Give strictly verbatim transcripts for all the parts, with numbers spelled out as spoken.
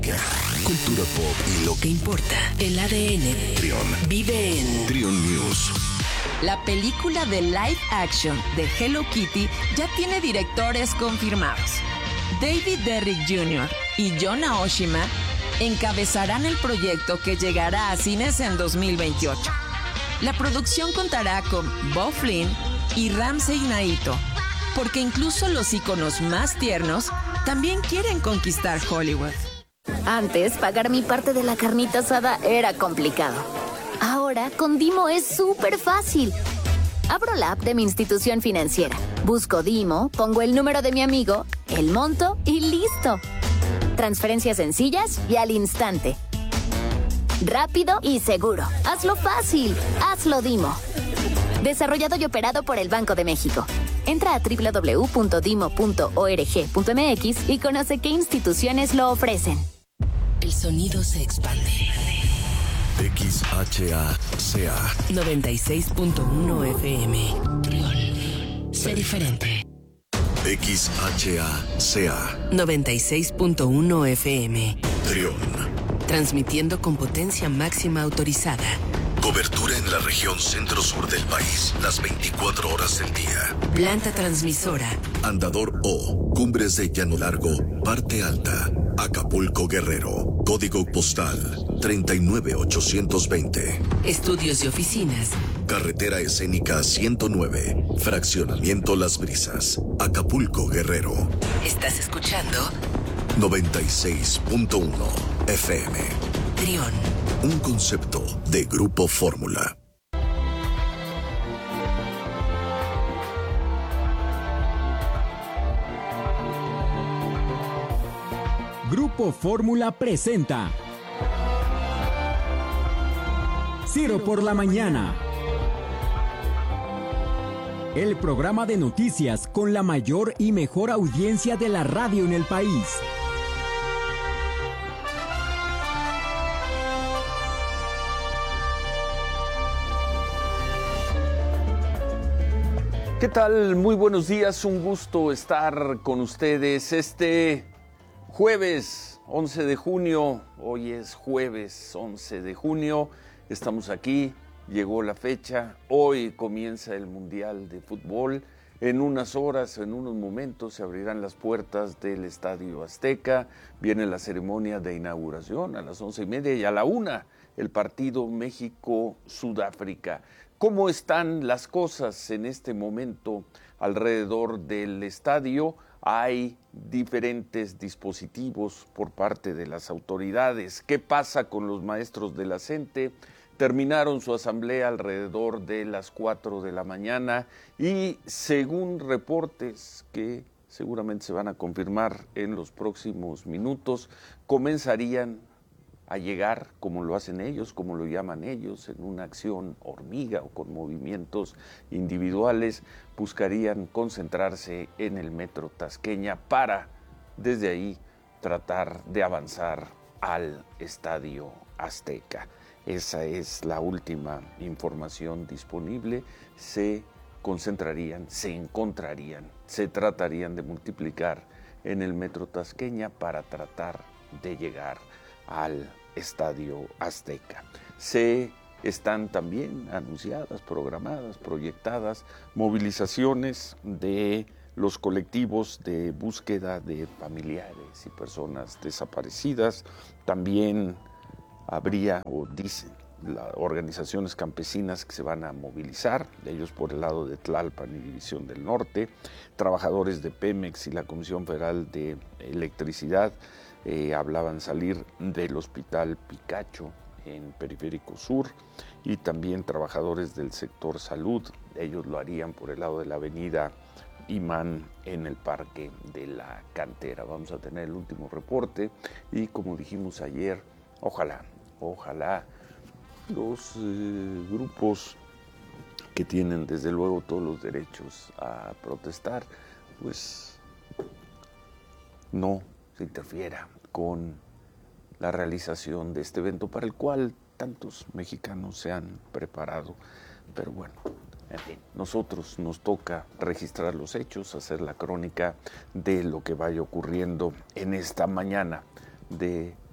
Cultura pop y lo que importa. El A D N de Trión vive en Trión News. La película de live action de Hello Kitty ya tiene directores confirmados. David Derrick junior y John Aoshima encabezarán el proyecto que llegará a cines en dos mil veintiocho. La producción contará con Bob Flynn y Ramsey Naito, porque incluso los íconos más tiernos también quieren conquistar Hollywood. Antes, pagar mi parte de la carnita asada era complicado. Ahora, con Dimo es súper fácil. Abro la app de mi institución financiera, busco Dimo, pongo el número de mi amigo, el monto y listo. Transferencias sencillas y al instante. Rápido y seguro. Hazlo fácil. Hazlo Dimo. Desarrollado y operado por el Banco de México. Entra a doble u doble u doble u punto dimo punto org punto m x y conoce qué instituciones lo ofrecen. El sonido se expande. X H A C A noventa y seis punto uno F M. Trión. Sé diferente. X H A C A noventa y seis punto uno F M. Trión. Transmitiendo con potencia máxima autorizada. Cobertura en la región centro-sur del país, las veinticuatro horas del día. Planta transmisora. Andador O, Cumbres de Llano Largo, Parte Alta, Acapulco, Guerrero. Código postal treinta y nueve ochocientos veinte. Estudios y oficinas. Carretera escénica ciento nueve, Fraccionamiento Las Brisas, Acapulco, Guerrero. ¿Estás escuchando? noventa y seis punto uno F M. Trión. Un concepto de Grupo Fórmula. Grupo Fórmula presenta Ciro por la mañana. El programa de noticias con la mayor y mejor audiencia de la radio en el país. ¿Qué tal? Muy buenos días, un gusto estar con ustedes este jueves once de junio. Hoy es jueves once de junio, estamos aquí, llegó la fecha, hoy comienza el Mundial de Fútbol. En unas horas, en unos momentos se abrirán las puertas del Estadio Azteca, viene la ceremonia de inauguración a las once y media y a la una el partido México-Sudáfrica. ¿Cómo están las cosas en este momento alrededor del estadio? Hay diferentes dispositivos por parte de las autoridades. ¿Qué pasa con los maestros de la CENTE? Terminaron su asamblea alrededor de las cuatro de la mañana y según reportes que seguramente se van a confirmar en los próximos minutos, comenzarían a llegar, como lo hacen ellos, como lo llaman ellos, en una acción hormiga o con movimientos individuales, buscarían concentrarse en el Metro Tasqueña para, desde ahí, tratar de avanzar al Estadio Azteca. Esa es la última información disponible. Se concentrarían, se encontrarían, se tratarían de multiplicar en el Metro Tasqueña para tratar de llegar al Estadio Azteca. Se están también anunciadas, programadas, proyectadas movilizaciones de los colectivos de búsqueda de familiares y personas desaparecidas. También habría, o dicen, las organizaciones campesinas que se van a movilizar, ellos por el lado de Tlalpan y División del Norte, trabajadores de Pemex y la Comisión Federal de Electricidad. Eh, hablaban salir del Hospital Picacho en Periférico Sur y también trabajadores del sector salud. Ellos lo harían por el lado de la avenida Imán en el Parque de la Cantera. Vamos a tener el último reporte y, como dijimos ayer, ojalá, ojalá los eh, grupos que tienen desde luego todos los derechos a protestar, pues no se interfiera con la realización de este evento para el cual tantos mexicanos se han preparado. Pero bueno, en fin, nosotros nos toca registrar los hechos, hacer la crónica de lo que vaya ocurriendo en esta mañana de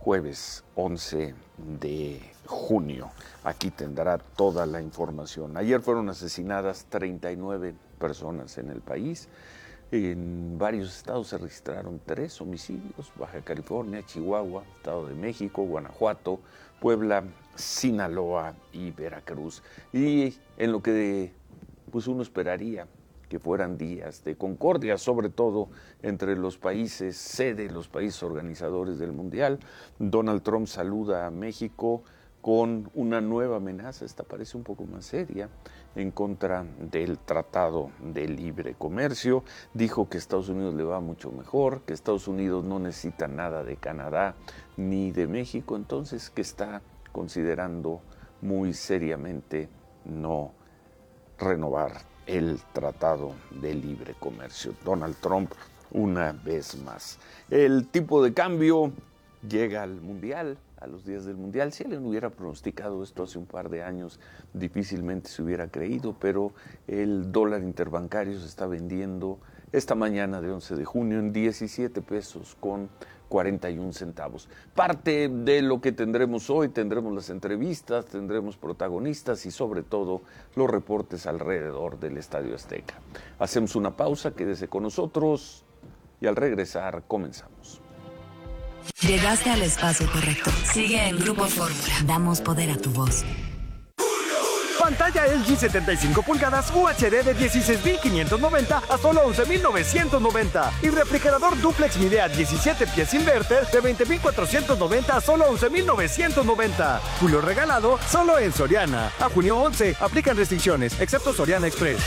jueves once de junio. Aquí tendrá toda la información. Ayer fueron asesinadas treinta y nueve personas en el país. En varios estados se registraron tres homicidios: Baja California, Chihuahua, Estado de México, Guanajuato, Puebla, Sinaloa y Veracruz. Y en lo que pues uno esperaría que fueran días de concordia, sobre todo entre los países sede, los países organizadores del Mundial, Donald Trump saluda a México con una nueva amenaza, esta parece un poco más seria, en contra del Tratado de Libre Comercio. Dijo que Estados Unidos le va mucho mejor, que Estados Unidos no necesita nada de Canadá ni de México, entonces que está considerando muy seriamente no renovar el Tratado de Libre Comercio. Donald Trump una vez más. El tipo de cambio llega al Mundial, a los días del Mundial. Si alguien hubiera pronosticado esto hace un par de años, difícilmente se hubiera creído, pero el dólar interbancario se está vendiendo esta mañana de once de junio en diecisiete pesos con cuarenta y un centavos. Parte de lo que tendremos hoy, tendremos las entrevistas, tendremos protagonistas y sobre todo los reportes alrededor del Estadio Azteca. Hacemos una pausa, quédese con nosotros y al regresar comenzamos. Llegaste al espacio correcto. Sigue en Grupo Fórmula. Damos poder a tu voz. Pantalla L G setenta y cinco pulgadas U H D de dieciséis mil quinientos noventa a solo once mil novecientos noventa. Y refrigerador duplex Midea diecisiete pies inverter de veinte mil cuatrocientos noventa a solo once mil novecientos noventa. Julio regalado solo en Soriana. A junio once, aplican restricciones, excepto Soriana Express.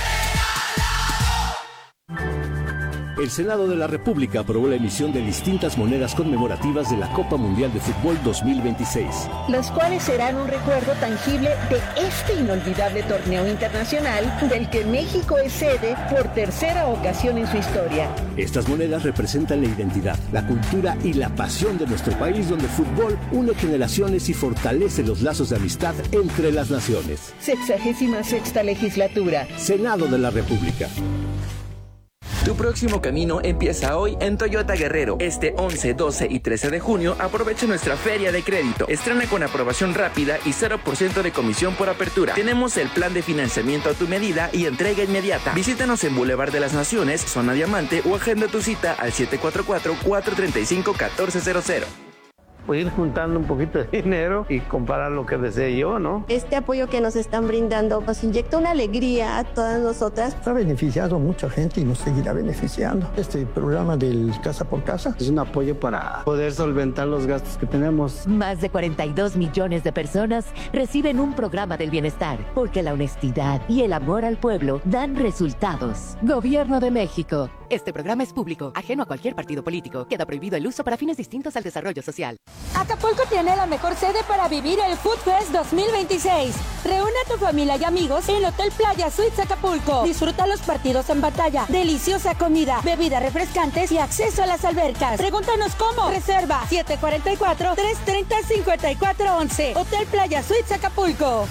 El Senado de la República aprobó la emisión de distintas monedas conmemorativas de la Copa Mundial de Fútbol dos mil veintiséis. Las cuales serán un recuerdo tangible de este inolvidable torneo internacional del que México es sede por tercera ocasión en su historia. Estas monedas representan la identidad, la cultura y la pasión de nuestro país, donde el fútbol une generaciones y fortalece los lazos de amistad entre las naciones. Sexagésima sexta legislatura. Senado de la República. Tu próximo camino empieza hoy en Toyota Guerrero. Este once, doce y trece de junio aprovecha nuestra feria de crédito. Estrena con aprobación rápida y cero por ciento de comisión por apertura. Tenemos el plan de financiamiento a tu medida y entrega inmediata. Visítanos en Boulevard de las Naciones, Zona Diamante o agenda tu cita al siete cuatro cuatro, cuatro tres cinco, uno cuatro cero cero. Pues ir juntando un poquito de dinero y comprar lo que desee yo, ¿no? Este apoyo que nos están brindando nos inyecta una alegría a todas nosotras. Ha beneficiado a mucha gente y nos seguirá beneficiando. Este programa del Casa por Casa es un apoyo para poder solventar los gastos que tenemos. Más de cuarenta y dos millones de personas reciben un programa del bienestar, porque la honestidad y el amor al pueblo dan resultados. Gobierno de México. Este programa es público, ajeno a cualquier partido político. Queda prohibido el uso para fines distintos al desarrollo social. Acapulco tiene la mejor sede para vivir el Food Fest dos mil veintiséis. Reúne a tu familia y amigos en el Hotel Playa Suites Acapulco. Disfruta los partidos en batalla, deliciosa comida, bebidas refrescantes y acceso a las albercas. Pregúntanos cómo. Reserva siete cuatro cuatro, tres tres cero, cinco cuatro once. Hotel Playa Suites Acapulco.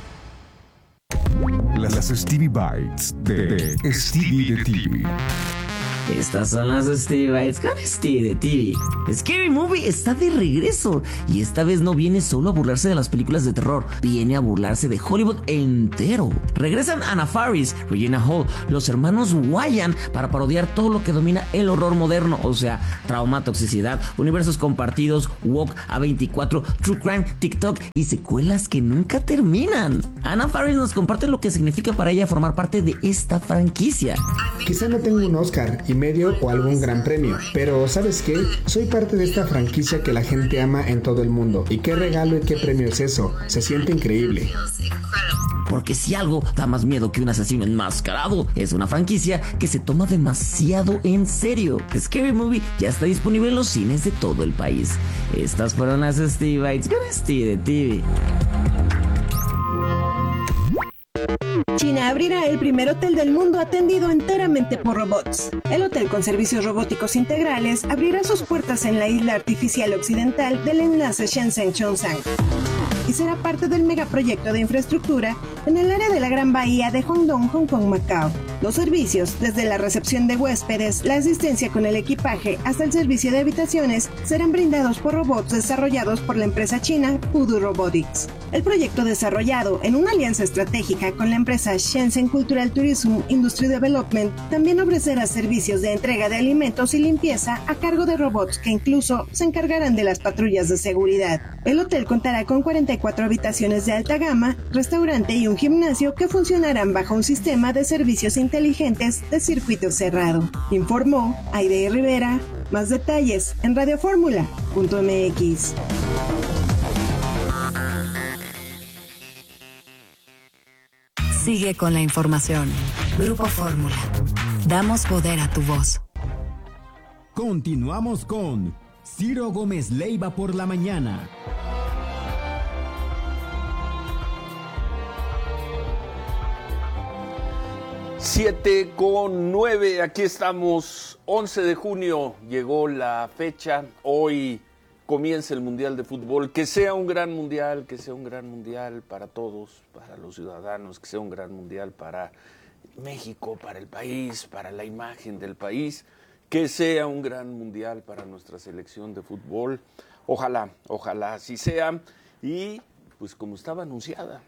Las Stevie Bites de, de Stevie de T V. Estas son las Stevie Bites con Stevie de T V. Scary Movie está de regreso y esta vez no viene solo a burlarse de las películas de terror, viene a burlarse de Hollywood entero. Regresan Anna Faris, Regina Hall, los hermanos Wyan para parodiar todo lo que domina el horror moderno, o sea, trauma, toxicidad, universos compartidos, woke, A veinticuatro, true crime, TikTok y secuelas que nunca terminan. Anna Faris nos comparte lo que significa para ella formar parte de esta franquicia. Quizá no tengo un Oscar y medio o algún gran premio, pero ¿sabes qué? Soy parte de esta franquicia que la gente ama en todo el mundo. Y qué regalo y qué premio es eso. Se siente increíble. Porque si algo da más miedo que un asesino enmascarado, es una franquicia que se toma demasiado en serio. Scary Movie ya está disponible en los cines de todo el país. Estas fueron las Stevie Bites con Stevie de T V. China abrirá el primer hotel del mundo atendido enteramente por robots. El hotel con servicios robóticos integrales abrirá sus puertas en la isla artificial occidental del enlace Shenzhen-Chongsang y será parte del megaproyecto de infraestructura en el área de la Gran Bahía de Hongdong, Hong Kong, Macao. Los servicios, desde la recepción de huéspedes, la asistencia con el equipaje hasta el servicio de habitaciones, serán brindados por robots desarrollados por la empresa china Voodoo Robotics. El proyecto, desarrollado en una alianza estratégica con la empresa Shenzhen Cultural Tourism Industry Development, también ofrecerá servicios de entrega de alimentos y limpieza a cargo de robots que incluso se encargarán de las patrullas de seguridad. El hotel contará con cuarenta y cuatro habitaciones de alta gama, restaurante y un gimnasio que funcionarán bajo un sistema de servicios inteligentes de circuito cerrado. Informó Aide Rivera. Más detalles en radioformula punto m x. Sigue con la información. Grupo Fórmula. Damos poder a tu voz. Continuamos con Ciro Gómez Leiva por la mañana. Siete con nueve, aquí estamos, once de junio, llegó la fecha, hoy comienza el Mundial de Fútbol, que sea un gran mundial, que sea un gran mundial para todos, para los ciudadanos, que sea un gran mundial para México, para el país, para la imagen del país, que sea un gran mundial para nuestra selección de fútbol, ojalá, ojalá así sea, y pues como estaba anunciada,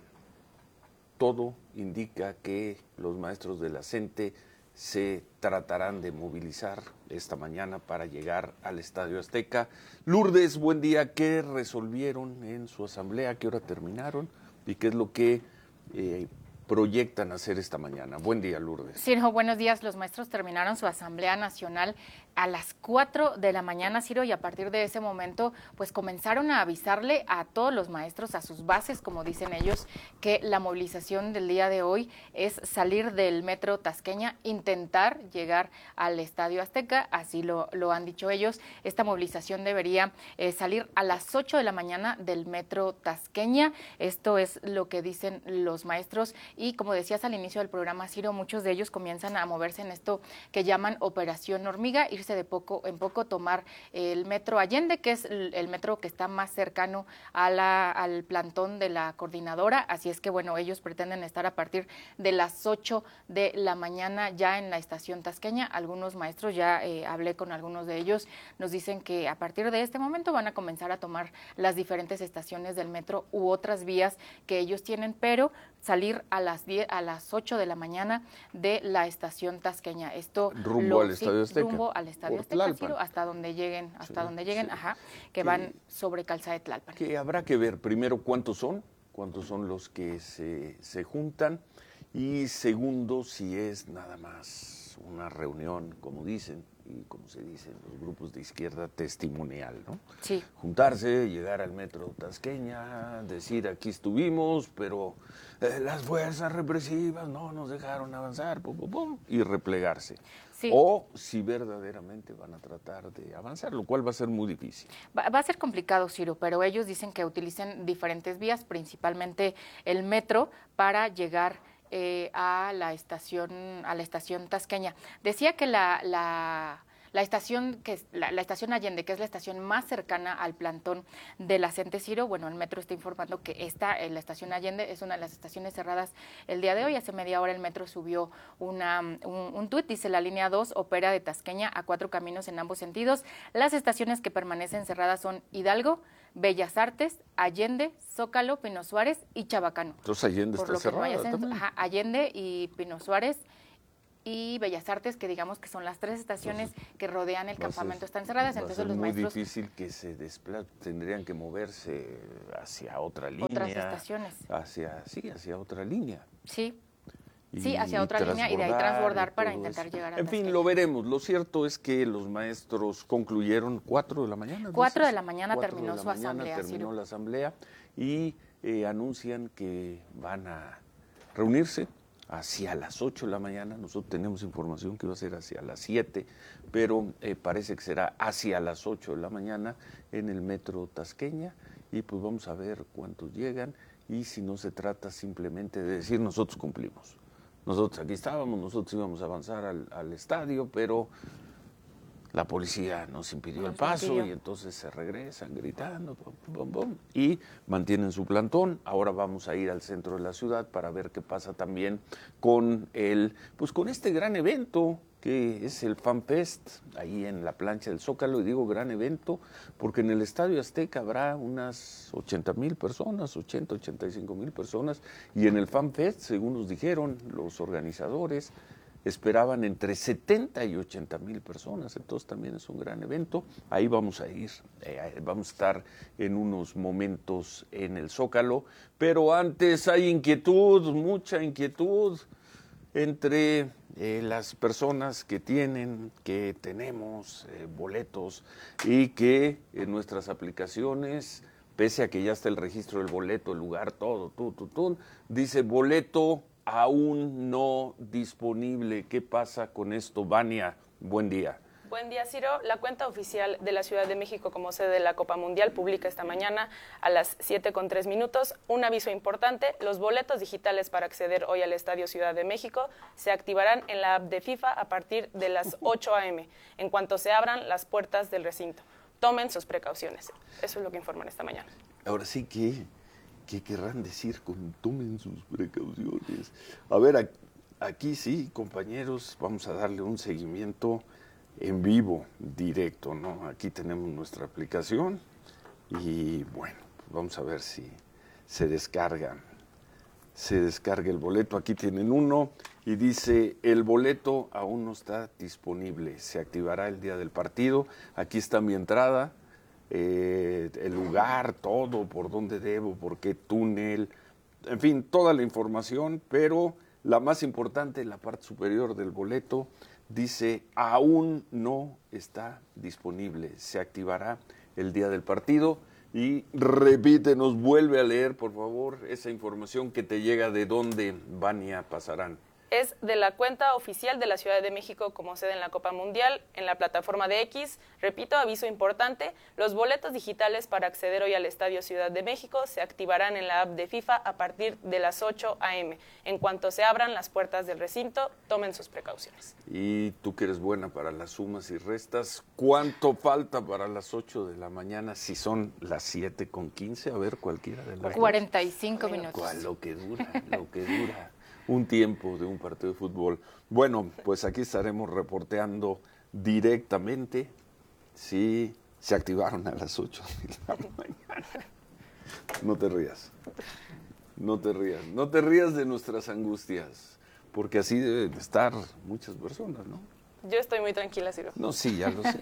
todo indica que los maestros de la CENTE se tratarán de movilizar esta mañana para llegar al Estadio Azteca. Lourdes, buen día. ¿Qué resolvieron en su asamblea? ¿A qué hora terminaron? ¿Y qué es lo que eh, proyectan hacer esta mañana? Buen día, Lourdes. Ciro, buenos días. Los maestros terminaron su asamblea nacional a las cuatro de la mañana, Ciro, y a partir de ese momento, pues comenzaron a avisarle a todos los maestros, a sus bases, como dicen ellos, que la movilización del día de hoy es salir del metro Tasqueña, intentar llegar al Estadio Azteca, así lo, lo han dicho ellos. Esta movilización debería eh, salir a las ocho de la mañana del metro Tasqueña. Esto es lo que dicen los maestros y, como decías al inicio del programa, Ciro, muchos de ellos comienzan a moverse en esto que llaman Operación Hormiga, ir de poco en poco tomar el metro Allende, que es el, el metro que está más cercano a la, al plantón de la coordinadora, así es que bueno, ellos pretenden estar a partir de las ocho de la mañana ya en la estación Tasqueña. Algunos maestros, ya eh, hablé con algunos de ellos, nos dicen que a partir de este momento van a comenzar a tomar las diferentes estaciones del metro u otras vías que ellos tienen, pero salir a las diez, a las ocho de la mañana de la estación Tasqueña. Esto rumbo lo, al Estadio Azteca. Rumbo al Estadio Azteca, Ciro, hasta donde lleguen, hasta sí, donde lleguen, sí. ajá, que, que van sobre Calzada de Tlalpan. Que habrá que ver primero cuántos son, cuántos son los que se, se juntan, y segundo, si es nada más una reunión, como dicen, y como se dice en los grupos de izquierda, testimonial, ¿no? Sí. Juntarse, llegar al metro Tasqueña, decir aquí estuvimos, pero eh, las fuerzas represivas no nos dejaron avanzar, pum, pum, pum, y replegarse. Sí. O si verdaderamente van a tratar de avanzar, lo cual va a ser muy difícil. Va, va a ser complicado, Ciro, pero ellos dicen que utilicen diferentes vías, principalmente el metro, para llegar Eh, a la estación a la estación Tasqueña. Decía que la, la, la estación que es la, la estación Allende, que es la estación más cercana al plantón de la CENTE, Ciro, bueno, el metro está informando que esta, la estación Allende, es una de las estaciones cerradas el día de hoy. Hace media hora el metro subió una, un, un tuit, dice: la línea dos opera de Tasqueña a Cuatro Caminos en ambos sentidos. Las estaciones que permanecen cerradas son Hidalgo, Bellas Artes, Allende, Zócalo, Pino Suárez y Chabacano. Entonces Allende Por está lo que cerrada no haya también. Ajá, Allende y Pino Suárez y Bellas Artes, que digamos que son las tres estaciones entonces, que rodean el campamento, ser, están cerradas, entonces los muy maestros... muy difícil que se desplacen, tendrían que moverse hacia otra línea. Otras estaciones. Hacia, sí, hacia otra línea. Sí. Sí, hacia otra línea y de ahí transbordar para intentar eso. llegar a En fin, lo veremos. Lo cierto es que los maestros concluyeron cuatro de la mañana. Cuatro de la mañana cuatro terminó de la su mañana asamblea. Terminó Ciro. la asamblea y eh, anuncian que van a reunirse hacia las ocho de la mañana. Nosotros tenemos información que va a ser hacia las siete, pero eh, parece que será hacia las ocho de la mañana en el metro Tasqueña y pues vamos a ver cuántos llegan y si no se trata simplemente de decir nosotros cumplimos. Nosotros aquí estábamos, nosotros íbamos a avanzar al, al estadio, pero la policía nos impidió el Nos paso impidió. y entonces se regresan gritando pum, pum, pum, y mantienen su plantón. Ahora vamos a ir al centro de la ciudad para ver qué pasa también con el, pues con este gran evento que es el FanFest, ahí en la plancha del Zócalo, y digo gran evento, porque en el Estadio Azteca habrá unas ochenta mil personas, ochenta, ochenta y cinco mil personas, y en el FanFest, según nos dijeron los organizadores, esperaban entre setenta y ochenta mil personas, entonces también es un gran evento. Ahí vamos a ir, eh, vamos a estar en unos momentos en el Zócalo, pero antes hay inquietud, mucha inquietud entre eh, las personas que tienen, que tenemos eh, boletos y que en nuestras aplicaciones, pese a que ya está el registro del boleto, el lugar, todo, tú, tú, tú, dice boleto aún no disponible. ¿Qué pasa con esto, Vania? Buen día. Buen día, Ciro. La cuenta oficial de la Ciudad de México como sede de la Copa Mundial publica esta mañana a las siete con tres minutos un aviso importante. Los boletos digitales para acceder hoy al Estadio Ciudad de México se activarán en la app de FIFA a partir de las ocho a eme, en cuanto se abran las puertas del recinto. Tomen sus precauciones. Eso es lo que informan esta mañana. Ahora sí que, ¿qué querrán decir con tomen sus precauciones? A ver, aquí sí, compañeros, vamos a darle un seguimiento en vivo, directo, ¿no? Aquí tenemos nuestra aplicación y bueno, vamos a ver si se descarga, se descarga el boleto. Aquí tienen uno y dice, el boleto aún no está disponible, se activará el día del partido. Aquí está mi entrada, eh, el lugar, todo, por dónde debo, por qué túnel, en fin, toda la información, pero la más importante, en la parte superior del boleto, dice, aún no está disponible, se activará el día del partido. Y repite, nos vuelve a leer, por favor, esa información que te llega de dónde, Vania, pasarán. Es de la cuenta oficial de la Ciudad de México como sede en la Copa Mundial, en la plataforma de X. Repito, aviso importante, los boletos digitales para acceder hoy al Estadio Ciudad de México se activarán en la app de FIFA a partir de las ocho a eme. En cuanto se abran las puertas del recinto, tomen sus precauciones. Y tú que eres buena para las sumas y restas, ¿cuánto falta para las ocho de la mañana si son las siete con quince? A ver, cualquiera de las cuarenta y cinco minutos. ¿Cuál? Lo que dura, lo que dura. Un tiempo de un partido de fútbol. Bueno, pues aquí estaremos reporteando directamente si se activaron a las ocho de la mañana. No te rías, no te rías, no te rías de nuestras angustias, porque así deben estar muchas personas, ¿no? Yo estoy muy tranquila, Ciro. No, sí, ya lo sé.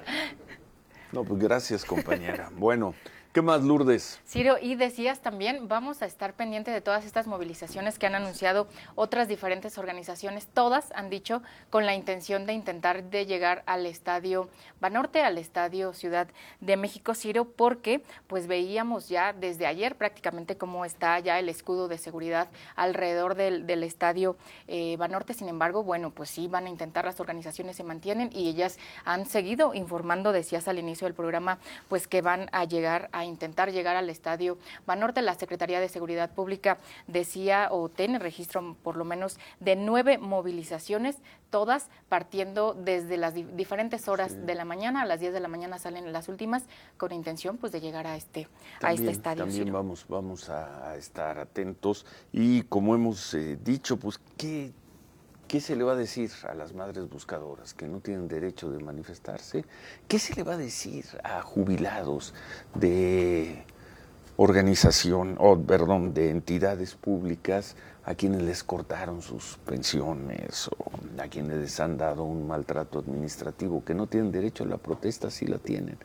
No, pues gracias, compañera. Bueno, ¿qué más, Lourdes? Ciro, y decías también, vamos a estar pendientes de todas estas movilizaciones que han anunciado otras diferentes organizaciones, todas han dicho con la intención de intentar de llegar al Estadio Banorte, al Estadio Ciudad de México, Ciro, porque pues veíamos ya desde ayer prácticamente cómo está ya el escudo de seguridad alrededor del, del Estadio eh, Banorte. Sin embargo, bueno, pues sí van a intentar, las organizaciones se mantienen y ellas han seguido informando, decías al inicio del programa, pues que van a llegar a intentar llegar al Estadio Banorte. La Secretaría de Seguridad Pública decía o tiene registro por lo menos de nueve movilizaciones, todas partiendo desde las di diferentes horas sí. de la mañana. A las diez de la mañana salen las últimas con intención pues de llegar a este, también, a este estadio. También Ciro. vamos, vamos a, a estar atentos y como hemos eh, dicho, pues ¿qué, ¿qué se le va a decir a las madres buscadoras que no tienen derecho de manifestarse? ¿Qué se le va a decir a jubilados de organización, o oh, perdón, de entidades públicas a quienes les cortaron sus pensiones o a quienes les han dado un maltrato administrativo, que no tienen derecho a la protesta, sí la tienen?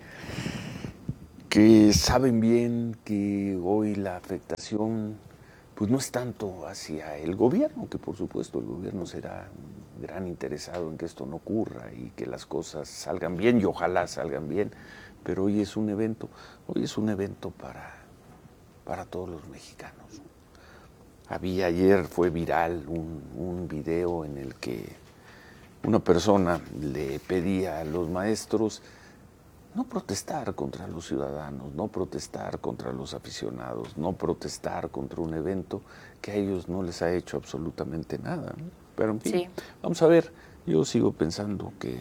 Que saben bien que hoy la afectación pues no es tanto hacia el gobierno, que por supuesto el gobierno será un gran interesado en que esto no ocurra y que las cosas salgan bien y ojalá salgan bien, pero hoy es un evento, hoy es un evento para, para todos los mexicanos. Había ayer, fue viral un, un video en el que una persona le pedía a los maestros no protestar contra los ciudadanos, no protestar contra los aficionados, no protestar contra un evento que a ellos no les ha hecho absolutamente nada, ¿no? Pero en fin, sí. Vamos a ver, yo sigo pensando que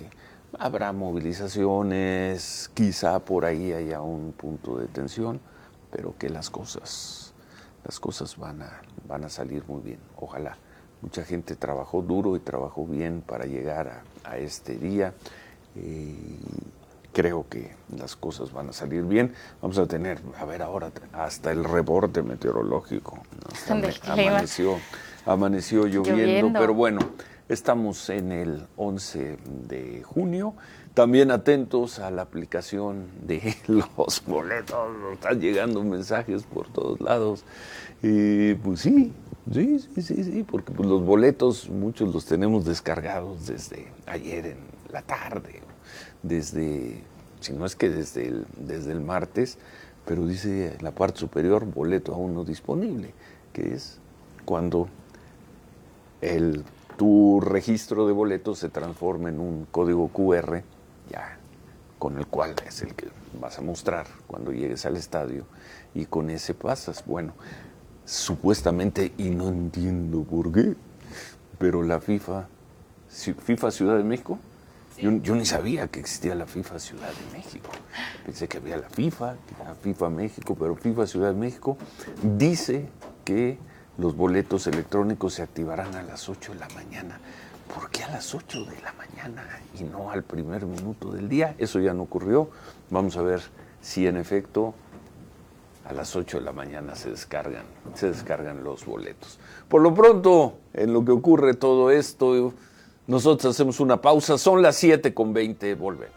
habrá movilizaciones, quizá por ahí haya un punto de tensión, pero que las cosas, las cosas van a, van a salir muy bien, ojalá. Mucha gente trabajó duro y trabajó bien para llegar a, a este día. Eh, creo que las cosas van a salir bien. Vamos a tener, a ver ahora, hasta el reporte meteorológico. Hasta me, amaneció, amaneció lloviendo, lloviendo, pero bueno, estamos en el once de junio. También atentos a la aplicación de los boletos. Están llegando mensajes por todos lados. Y pues sí, sí, sí, sí, sí, porque pues los boletos muchos los tenemos descargados desde ayer en la tarde, desde, si no es que desde el, desde el martes, pero dice la parte superior, boleto aún no disponible, que es cuando el, tu registro de boletos se transforma en un código cu erre, ya, con el cual es el que vas a mostrar cuando llegues al estadio, y con ese pasas. Bueno, supuestamente, y no entiendo por qué, pero la FIFA, FIFA Ciudad de México, sí. yo, yo ni sabía que existía la FIFA Ciudad de México. Pensé que había la FIFA, que era FIFA México, pero FIFA Ciudad de México dice que los boletos electrónicos se activarán a las ocho de la mañana. ¿Por qué a las ocho de la mañana y no al primer minuto del día? Eso ya no ocurrió. Vamos a ver si en efecto a las ocho de la mañana se descargan, se descargan los boletos. Por lo pronto, en lo que ocurre todo esto, nosotros hacemos una pausa. Son las siete con veinte, volvemos.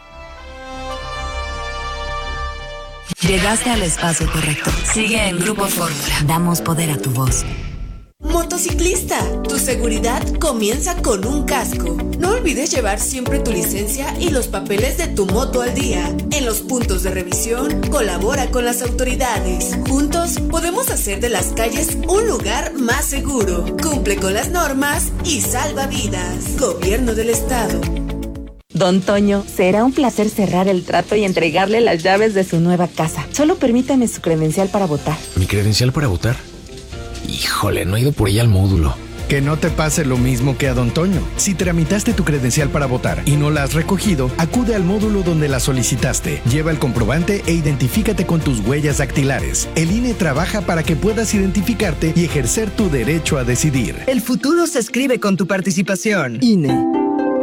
Llegaste al espacio correcto. Sigue en Grupo Fórmula. Damos poder a tu voz. Motociclista, tu seguridad comienza con un casco. No olvides llevar siempre tu licencia y los papeles de tu moto al día. En los puntos de revisión, colabora con las autoridades. Juntos podemos hacer de las calles un lugar más seguro. Cumple con las normas y salva vidas. Gobierno del Estado. Don Toño, será un placer cerrar el trato y entregarle las llaves de su nueva casa. Solo permítame su credencial para votar. ¿Mi credencial para votar? Híjole, no he ido por ella al módulo. Que no te pase lo mismo que a Don Toño. Si tramitaste tu credencial para votar y no la has recogido, acude al módulo donde la solicitaste. Lleva el comprobante e identifícate con tus huellas dactilares. El I N E trabaja para que puedas identificarte y ejercer tu derecho a decidir. El futuro se escribe con tu participación. I N E.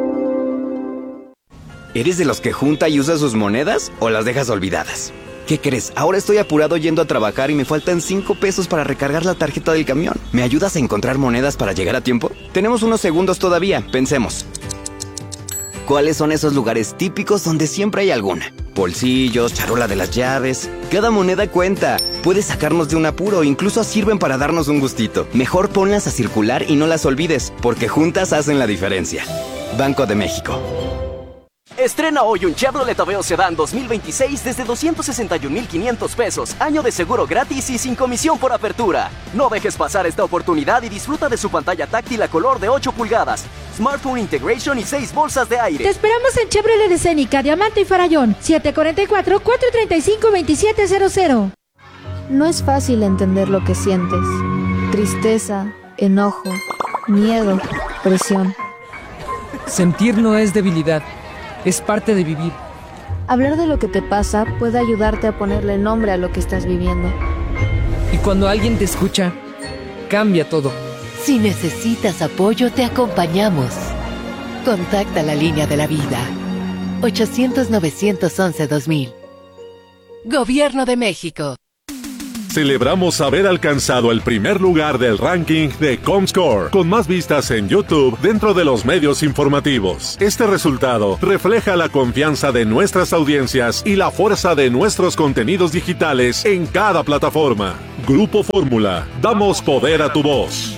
¿Eres de los que junta y usa sus monedas o las dejas olvidadas? ¿Qué crees? Ahora estoy apurado yendo a trabajar y me faltan cinco pesos para recargar la tarjeta del camión. ¿Me ayudas a encontrar monedas para llegar a tiempo? Tenemos unos segundos todavía, pensemos. ¿Cuáles son esos lugares típicos donde siempre hay alguna? Bolsillos, charola de las llaves. Cada moneda cuenta. Puede sacarnos de un apuro, incluso sirven para darnos un gustito. Mejor ponlas a circular y no las olvides, porque juntas hacen la diferencia. Banco de México. Estrena hoy un Chevrolet Aveo Sedán dos mil veintiséis desde doscientos sesenta y un mil quinientos pesos, año de seguro gratis y sin comisión por apertura. No dejes pasar esta oportunidad y disfruta de su pantalla táctil a color de ocho pulgadas, Smartphone Integration y seis bolsas de aire. Te esperamos en Chevrolet Escénica, Diamante y Farallón, siete cuatro cuatro, cuatro tres cinco, dos siete cero cero. No es fácil entender lo que sientes. Tristeza, enojo, miedo, presión. Sentir no es debilidad. Es parte de vivir. Hablar de lo que te pasa puede ayudarte a ponerle nombre a lo que estás viviendo. Y cuando alguien te escucha, cambia todo. Si necesitas apoyo, te acompañamos. Contacta la línea de la vida. ochocientos, novecientos once, dos mil. Gobierno de México. Celebramos haber alcanzado el primer lugar del ranking de Comscore, con más vistas en YouTube dentro de los medios informativos. Este resultado refleja la confianza de nuestras audiencias y la fuerza de nuestros contenidos digitales en cada plataforma. Grupo Fórmula, damos poder a tu voz.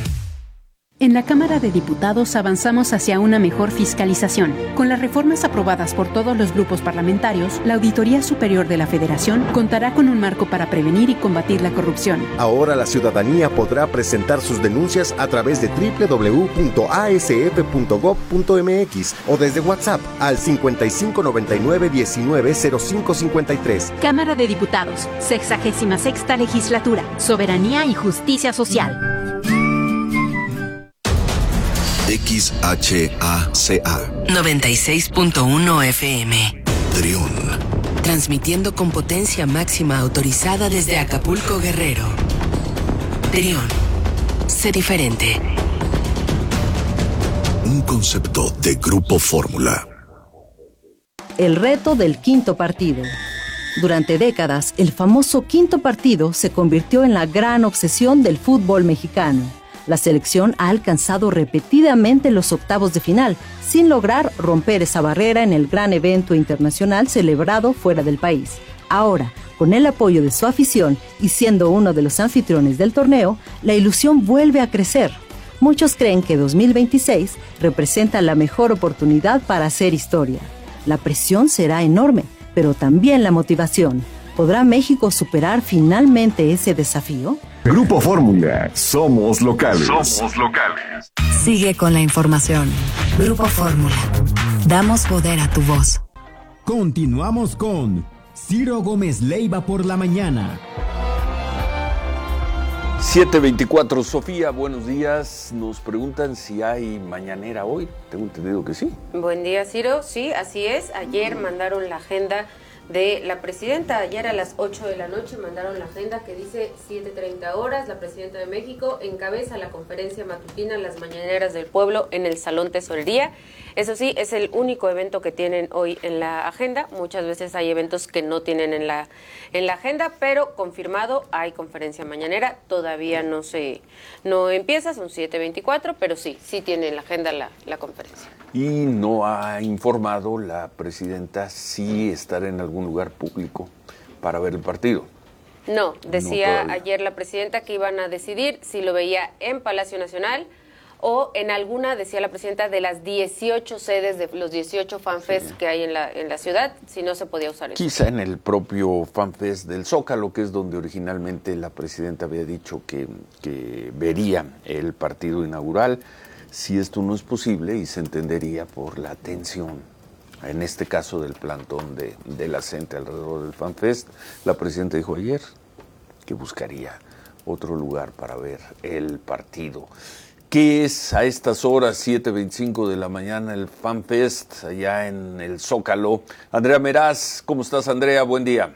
En la Cámara de Diputados avanzamos hacia una mejor fiscalización. Con las reformas aprobadas por todos los grupos parlamentarios, la Auditoría Superior de la Federación contará con un marco para prevenir y combatir la corrupción. Ahora la ciudadanía podrá presentar sus denuncias a través de doble u doble u doble u punto a s f punto gob punto m x o desde WhatsApp al cincuenta y cinco noventa y nueve diecinueve cero cinco cincuenta y tres. Cámara de Diputados, sexagésima sexta legislatura, Soberanía y Justicia Social. X H A C A noventa y seis punto uno F M. Trión. Transmitiendo con potencia máxima autorizada desde Acapulco, Guerrero. Trión. Sé diferente. Un concepto de Grupo Fórmula. El reto del quinto partido. Durante décadas, el famoso quinto partido se convirtió en la gran obsesión del fútbol mexicano. La selección ha alcanzado repetidamente los octavos de final, sin lograr romper esa barrera en el gran evento internacional celebrado fuera del país. Ahora, con el apoyo de su afición y siendo uno de los anfitriones del torneo, la ilusión vuelve a crecer. Muchos creen que dos mil veintiséis representa la mejor oportunidad para hacer historia. La presión será enorme, pero también la motivación. ¿Podrá México superar finalmente ese desafío? Grupo Fórmula, somos locales. Somos locales. Sigue con la información. Grupo Fórmula. Damos poder a tu voz. Continuamos con Ciro Gómez Leiva por la mañana. siete veinticuatro, Sofía, buenos días. Nos preguntan si hay mañanera hoy. Tengo entendido que sí. Buen día, Ciro. Sí, así es. Ayer mandaron la agenda de la presidenta. Ayer a las ocho de la noche mandaron la agenda que dice siete treinta horas. La presidenta de México encabeza la conferencia matutina Las Mañaneras del Pueblo en el Salón Tesorería. Eso sí, es el único evento que tienen hoy en la agenda. Muchas veces hay eventos que no tienen en la en la agenda, pero confirmado hay conferencia mañanera. Todavía no se no empieza, son siete veinticuatro, pero sí, sí tiene en la agenda la, la conferencia. Y no ha informado la presidenta si estará en algún lugar público para ver el partido. No, decía no ayer la presidenta que iban a decidir si lo veía en Palacio Nacional o en alguna, decía la presidenta, de las dieciocho sedes de los dieciocho fanfest sí. que hay en la en la ciudad, si no se podía usar eso. Quizá en el propio fanfest del Zócalo, que es donde originalmente la presidenta había dicho que, que vería el partido inaugural. Si esto no es posible, y se entendería por la tensión, en este caso del plantón de, de la gente alrededor del FanFest, la presidenta dijo ayer que buscaría otro lugar para ver el partido. ¿Qué es a estas horas, siete veinticinco de la mañana, el FanFest allá en el Zócalo? Andrea Meraz, ¿cómo estás, Andrea? Buen día.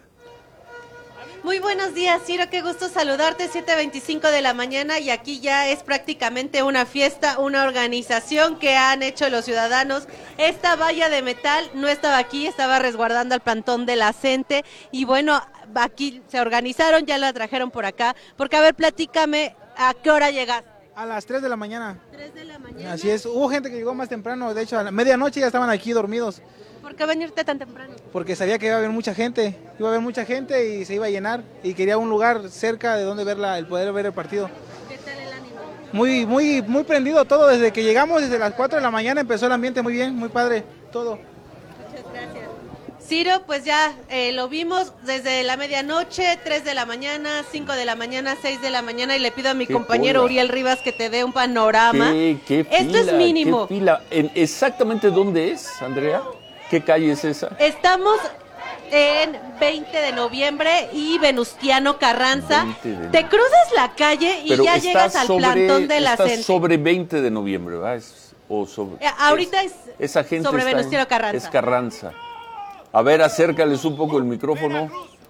Muy buenos días, Ciro, qué gusto saludarte, siete veinticinco de la mañana y aquí ya es prácticamente una fiesta, una organización que han hecho los ciudadanos. Esta valla de metal no estaba aquí, estaba resguardando al plantón de la gente y bueno, aquí se organizaron, ya la trajeron por acá, porque a ver, platícame, ¿a qué hora llegaste? A las tres de la mañana. tres de la mañana. Así es, hubo gente que llegó más temprano, de hecho a la medianoche ya estaban aquí dormidos. ¿Por qué venirte tan temprano? Porque sabía que iba a haber mucha gente, iba a haber mucha gente y se iba a llenar y quería un lugar cerca de donde verla, el poder ver el partido. ¿Qué tal el ánimo? Muy, muy, muy prendido todo, desde que llegamos, desde las cuatro de la mañana empezó el ambiente muy bien, muy padre, todo. Muchas gracias. Ciro, pues ya eh, lo vimos desde la medianoche, tres de la mañana, cinco de la mañana, seis de la mañana y le pido a mi compañero cola. Uriel Rivas que te dé un panorama. ¿Qué, qué fila, Esto es mínimo. ¿Qué fila? ¿En exactamente dónde es, Andrea? ¿Qué calle es esa? Estamos en veinte de noviembre y Venustiano Carranza. De... Te cruzas la calle y Pero ya llegas al sobre, plantón de la gente. sobre veinte de noviembre, ¿verdad? Es, o sobre, eh, ahorita es, es esa gente sobre está Venustiano en, Carranza. Es Carranza. A ver, acércales un poco el micrófono.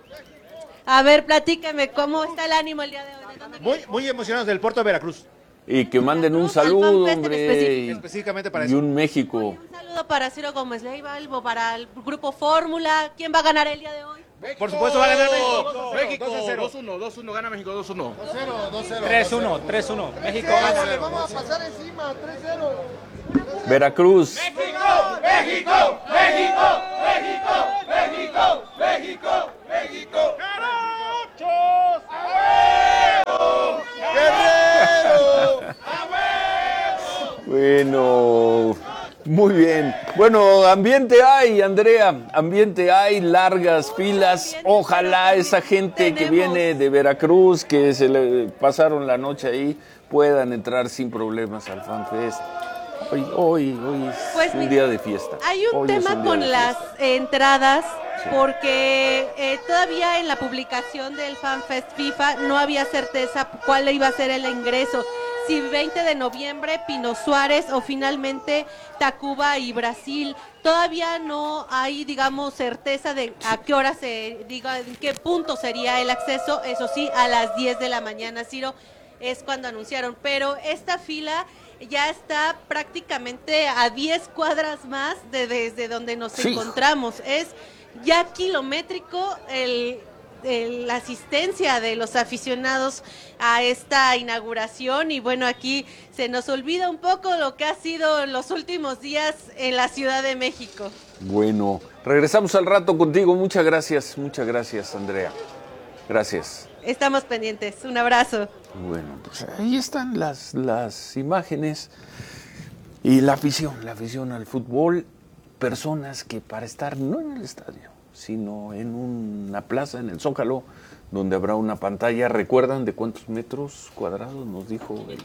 A ver, platícame, ¿cómo está el ánimo el día de hoy? ¿De dónde muy, muy emocionados del puerto de Veracruz. Y que manden un saludo, hombre. Y, específicamente para y eso. un México. Un saludo para Ciro Gómez Leiva, para el Grupo Fórmula. ¿Quién va a ganar el día de hoy? México. Por supuesto va a ganar México. México, dos uno, dos uno, gana México, dos uno. dos cero, dos cero. tres uno, tres uno. México gana. Le vamos a pasar encima, tres cero. Veracruz. México, México, México, México, México, México, México. ¡Jarochos! ¡A huevo! ¡Guerrero! ¡A huevo! Bueno, muy bien. Bueno, ambiente hay, Andrea, ambiente hay, largas filas. Ojalá esa gente que viene de Veracruz, que se le pasaron la noche ahí, puedan entrar sin problemas al FanFest. Hoy, hoy, hoy es pues, un día de fiesta. Hay un hoy tema un con las entradas, sí. porque eh, todavía en la publicación del FanFest FIFA no había certeza cuál iba a ser el ingreso. si veinte de noviembre, Pino Suárez o finalmente Tacuba y Brasil. Todavía no hay, digamos, certeza de a qué hora se diga, en qué punto sería el acceso. Eso sí, a las diez de la mañana, Ciro, es cuando anunciaron. Pero esta fila ya está prácticamente a diez cuadras más de desde donde nos sí. encontramos. Es ya kilométrico el... la asistencia de los aficionados a esta inauguración, y bueno, aquí se nos olvida un poco lo que ha sido los últimos días en la Ciudad de México. Bueno, regresamos al rato contigo. Muchas gracias, muchas gracias, Andrea. Gracias. Estamos pendientes. Un abrazo. Bueno, pues ahí están las, las imágenes y la afición, la afición al fútbol. Personas que para estar no en el estadio, sino en una plaza, en el Zócalo, donde habrá una pantalla. ¿Recuerdan de cuántos metros cuadrados nos dijo? El...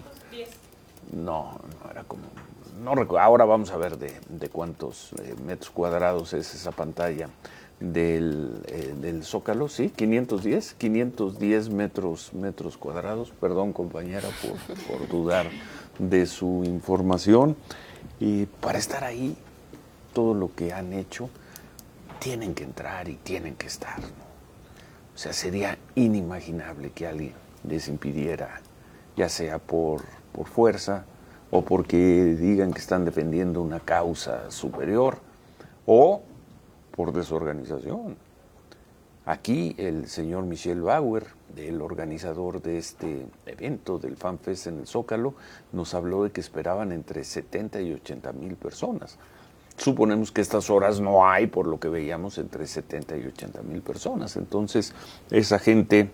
No, no era como... No recuerdo. Ahora vamos a ver de, de cuántos eh, metros cuadrados es esa pantalla del, eh, del Zócalo. Sí, quinientos diez, quinientos diez metros, metros cuadrados. Perdón, compañera, por, por dudar de su información. Y para estar ahí, todo lo que han hecho, tienen que entrar y tienen que estar, ¿no? O sea, sería inimaginable que alguien les impidiera, ya sea por, por fuerza o porque digan que están defendiendo una causa superior o por desorganización. Aquí el señor Michel Bauer, el organizador de este evento del FanFest en el Zócalo, nos habló de que esperaban entre setenta y ochenta mil personas. Suponemos que estas horas no hay, por lo que veíamos, entre setenta y ochenta mil personas. Entonces, esa gente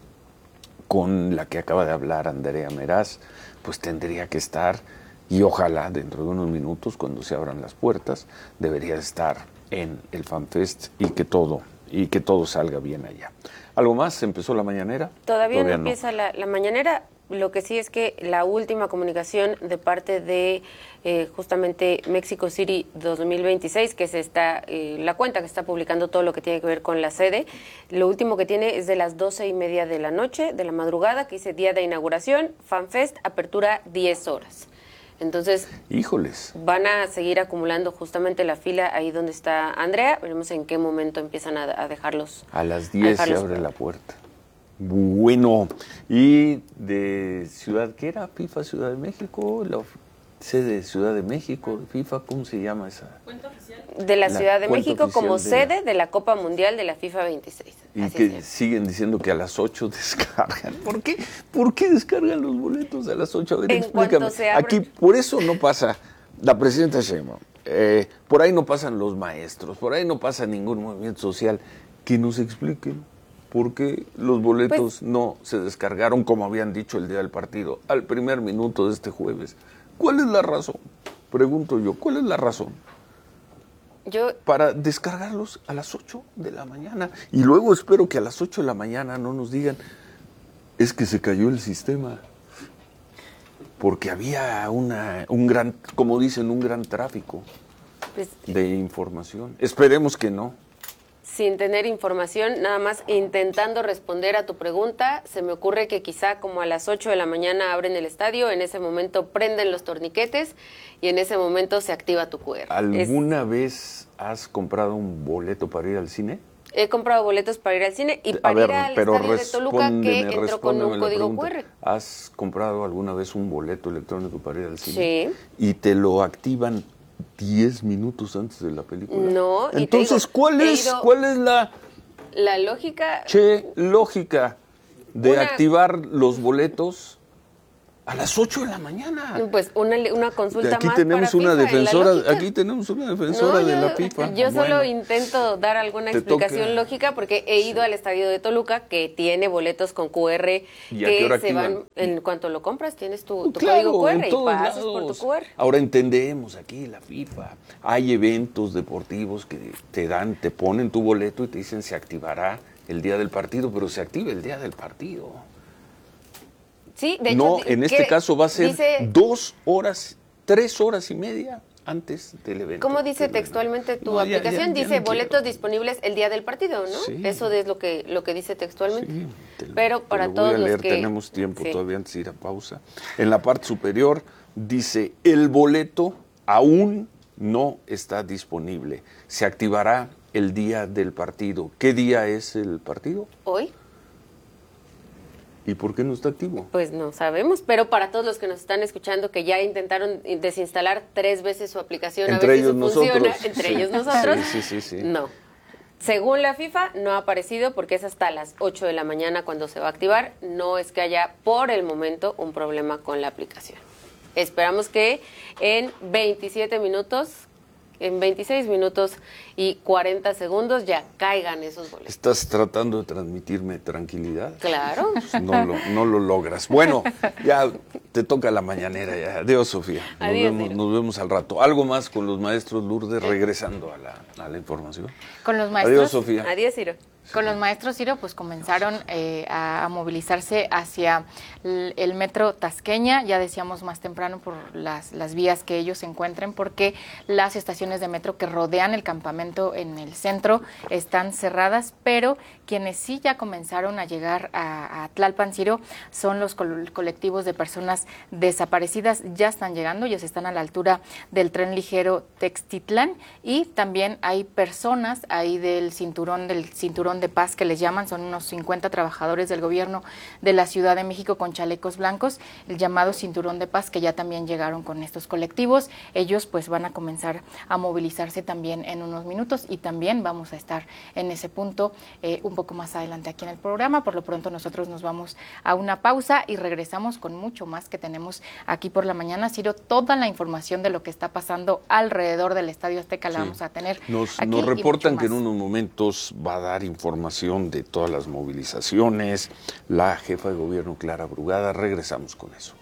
con la que acaba de hablar Andrea Meraz, pues tendría que estar, y ojalá dentro de unos minutos, cuando se abran las puertas, debería estar en el FanFest y que todo, y que todo salga bien allá. ¿Algo más? ¿Empezó la mañanera? Todavía, Todavía no empieza no. La, la mañanera. Lo que sí es que la última comunicación de parte de eh, justamente Mexico City dos mil veintiséis, que es esta, eh, la cuenta que está publicando todo lo que tiene que ver con la sede, lo último que tiene es de las doce y media de la noche, de la madrugada, que dice día de inauguración, FanFest, apertura diez horas. Entonces, híjoles, van a seguir acumulando justamente la fila ahí donde está Andrea. Veremos en qué momento empiezan a, a dejarlos. A las diez se abre la puerta. Bueno, y de Ciudad, ¿qué era? FIFA Ciudad de México, la sede de Ciudad de México, FIFA, ¿cómo se llama esa? ¿Cuenta oficial? De la, la Ciudad de México como de sede la... de la Copa Mundial de la FIFA veintiséis. Y Así que es. Siguen diciendo que a las ocho descargan. ¿Por qué? ¿Por qué descargan los boletos a las ocho? A ver, en explícame. Se abre... Aquí, por eso no pasa la presidenta Sheinbaum, eh, por ahí no pasan los maestros, por ahí no pasa ningún movimiento social. Que nos expliquen por qué los boletos pues, no se descargaron como habían dicho el día del partido, al primer minuto de este jueves. ¿Cuál es la razón? Pregunto yo, ¿cuál es la razón? Yo... Para descargarlos a las ocho de la mañana. Y luego espero que a las ocho de la mañana no nos digan, es que se cayó el sistema. Porque había una, un gran, como dicen, un gran tráfico pues, de información. Esperemos que no. Sin tener información, nada más intentando responder a tu pregunta, se me ocurre que quizá como a las ocho de la mañana abren el estadio, en ese momento prenden los torniquetes y en ese momento se activa tu cu erre. ¿Alguna es... vez has comprado un boleto para ir al cine? He comprado boletos para ir al cine y para ver, ir al estadio de Toluca, que entró con un código cu erre. ¿Has comprado alguna vez un boleto electrónico para ir al cine? Sí. ¿Y te lo activan diez minutos antes de la película? No. Entonces, y digo, ¿cuál es ido, cuál es la la lógica che lógica de una, activar los boletos a las ocho de la mañana? Pues una, una consulta aquí más tenemos para una FIFA, defensora, aquí tenemos una defensora no, de yo, la FIFA. Yo bueno, solo intento dar alguna explicación toca. lógica porque he ido sí. al estadio de Toluca que tiene boletos con cu erre que se van en cuanto lo compras tienes tu, tu claro, código cu erre y pasas lados. por tu cu erre. Ahora entendemos aquí la FIFA. Hay eventos deportivos que te dan, te ponen tu boleto y te dicen se activará el día del partido, pero se activa el día del partido. Sí, de no, hecho, en este caso va a ser dice, dos horas, tres horas y media antes del evento. ¿Cómo dice textualmente tu no, ya, aplicación? ya, ya dice no boletos quiero. disponibles el día del partido, ¿no? Sí. Eso es lo que lo que dice textualmente. Sí, te, Pero te para lo todos voy a leer, los que tenemos tiempo sí. todavía antes de ir a pausa. En la parte superior dice, el boleto aún no está disponible. Se activará el día del partido. ¿Qué día es el partido? Hoy. ¿Y por qué no está activo? Pues no sabemos, pero para todos los que nos están escuchando que ya intentaron desinstalar tres veces su aplicación, Entre a ver ellos si eso funciona, nosotros. entre Sí. ellos nosotros, Sí, sí, sí, sí. no. Según la FIFA, no ha aparecido porque es hasta las ocho de la mañana cuando se va a activar. No es que haya, por el momento, un problema con la aplicación. Esperamos que en veintisiete minutos, en veintiséis minutos y cuarenta segundos ya caigan esos boletos. ¿Estás tratando de transmitirme tranquilidad? Claro. Pues no, lo, no lo logras. Bueno, ya te toca la mañanera. Ya. Adiós, Sofía. Nos, Adiós, vemos, Ciro. nos vemos al rato. Algo más con los maestros, Lourdes, regresando a la, a la información. Con los maestros. Adiós, Sofía. Adiós, Ciro. Con los maestros, Ciro, pues comenzaron eh, a, a movilizarse hacia el, el metro Tasqueña, ya decíamos más temprano por las, las vías que ellos se encuentren, porque las estaciones de metro que rodean el campamento en el centro están cerradas, pero quienes sí ya comenzaron a llegar a, a Tlalpan, Ciro, son los col- colectivos de personas desaparecidas, ya están llegando, ellos están a la altura del tren ligero Textitlán, y también hay personas ahí del cinturón, del cinturón de paz que les llaman, son unos cincuenta trabajadores del gobierno de la Ciudad de México con chalecos blancos, el llamado cinturón de paz, que ya también llegaron con estos colectivos. Ellos pues van a comenzar a movilizarse también en unos minutos, y también vamos a estar en ese punto eh, un poco más adelante aquí en el programa. Por lo pronto nosotros nos vamos a una pausa y regresamos con mucho más que tenemos aquí por la mañana. Ciro, toda la información de lo que está pasando alrededor del Estadio Azteca la Sí. vamos a tener Nos, aquí nos y reportan mucho que en más. unos momentos va a dar información de todas las movilizaciones. La jefa de gobierno, Clara Brugada. Regresamos con eso.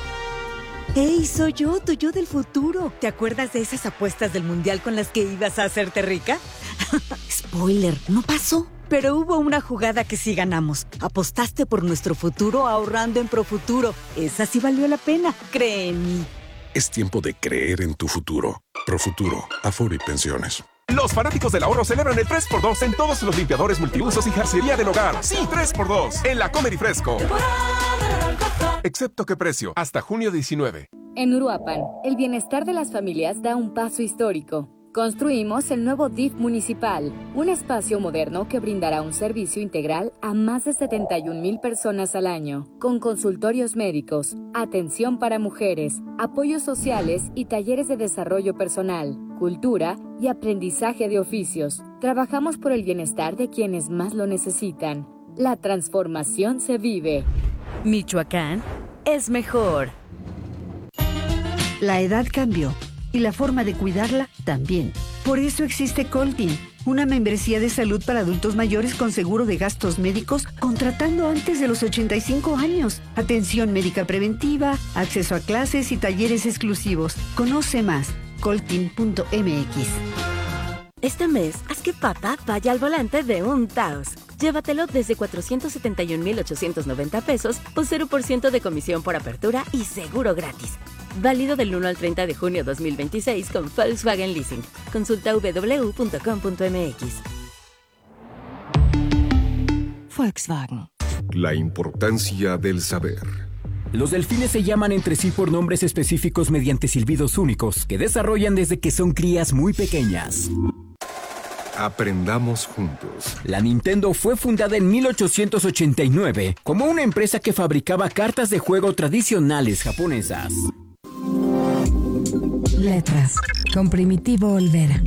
¡Hey, soy yo, tu yo del futuro! ¿Te acuerdas de esas apuestas del Mundial con las que ibas a hacerte rica? Spoiler, no pasó. Pero hubo una jugada que sí ganamos. Apostaste por nuestro futuro ahorrando en Profuturo. Esa sí valió la pena, cree en mí. Es tiempo de creer en tu futuro. Profuturo, Afore y Pensiones. Los fanáticos del ahorro celebran el tres por dos en todos los limpiadores multiusos y jarcería del hogar. Sí, tres por dos en la Comer y Fresco. Excepto qué precio, hasta junio diecinueve. En Uruapan, el bienestar de las familias da un paso histórico. Construimos el nuevo D I F municipal, un espacio moderno que brindará un servicio integral a más de setenta y un mil personas al año, con consultorios médicos, atención para mujeres, apoyos sociales y talleres de desarrollo personal, cultura y aprendizaje de oficios. Trabajamos por el bienestar de quienes más lo necesitan. La transformación se vive. Michoacán es mejor. La edad cambió y la forma de cuidarla también. Por eso existe Coltin, una membresía de salud para adultos mayores con seguro de gastos médicos contratando antes de los ochenta y cinco años. Atención médica preventiva, acceso a clases y talleres exclusivos. Conoce más, coltin punto m x. Este mes, haz que papá vaya al volante de un Taos. Llévatelo desde cuatrocientos setenta y un mil ochocientos noventa pesos o cero por ciento de comisión por apertura y seguro gratis. Válido del uno al treinta de junio dos mil veintiséis con Volkswagen Leasing. Consulta w w w punto com punto m x. Volkswagen. La importancia del saber. Los delfines se llaman entre sí por nombres específicos mediante silbidos únicos que desarrollan desde que son crías muy pequeñas. Aprendamos juntos. La Nintendo fue fundada en mil ochocientos ochenta y nueve como una empresa que fabricaba cartas de juego tradicionales japonesas. Letras, con Primitivo Olvera.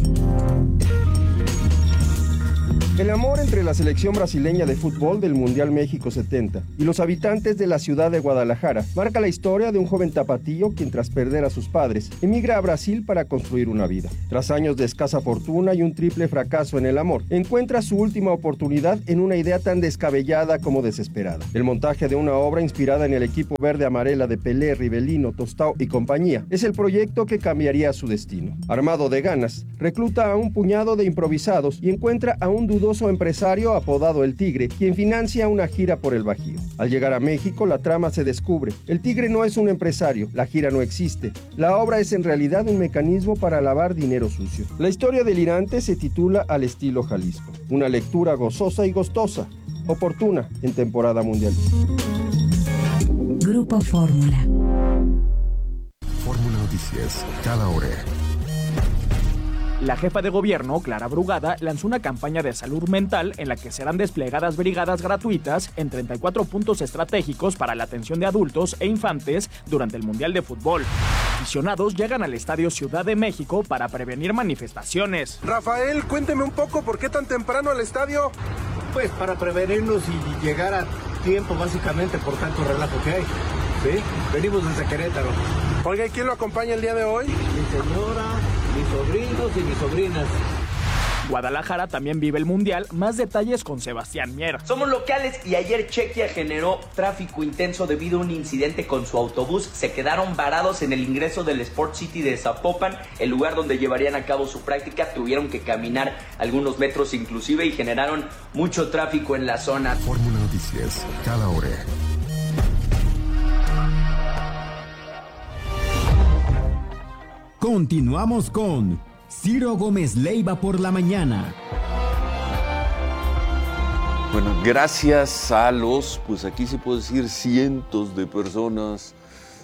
El amor entre la selección brasileña de fútbol del Mundial México setenta y los habitantes de la ciudad de Guadalajara marca la historia de un joven tapatío quien, tras perder a sus padres, emigra a Brasil para construir una vida. Tras años de escasa fortuna y un triple fracaso en el amor, encuentra su última oportunidad en una idea tan descabellada como desesperada. El montaje de una obra inspirada en el equipo verde-amarela de Pelé, Rivelino, Tostao y compañía es el proyecto que cambiaría su destino. Armado de ganas, recluta a un puñado de improvisados y encuentra a un dudoso dudoso empresario apodado El Tigre, quien financia una gira por el Bajío. Al llegar a México, la trama se descubre. El Tigre no es un empresario, la gira no existe. La obra es en realidad un mecanismo para lavar dinero sucio. La historia delirante se titula Al estilo Jalisco. Una lectura gozosa y gustosa, oportuna en temporada mundialista. Grupo Fórmula. Fórmula Noticias, cada hora. La jefa de gobierno, Clara Brugada, lanzó una campaña de salud mental en la que serán desplegadas brigadas gratuitas en treinta y cuatro puntos estratégicos para la atención de adultos e infantes durante el Mundial de Fútbol. Aficionados llegan al Estadio Ciudad de México para prevenir manifestaciones. Rafael, cuénteme un poco, ¿por qué tan temprano al estadio? Pues para prevenirnos y llegar a tiempo, básicamente, por tanto relajo que hay. ¿Sí? Venimos desde Querétaro. Oiga, ¿y quién lo acompaña el día de hoy? Mi señora, mis sobrinos y mis sobrinas. Guadalajara también vive el Mundial. Más detalles con Sebastián Mier. Somos locales y ayer Chequia generó tráfico intenso debido a un incidente con su autobús. Se quedaron varados en el ingreso del Sport City de Zapopan, el lugar donde llevarían a cabo su práctica. Tuvieron que caminar algunos metros inclusive y generaron mucho tráfico en la zona. Fórmula Noticias, cada hora. Continuamos con Ciro Gómez Leiva por la mañana. Bueno, gracias a los, pues aquí se puede decir cientos de personas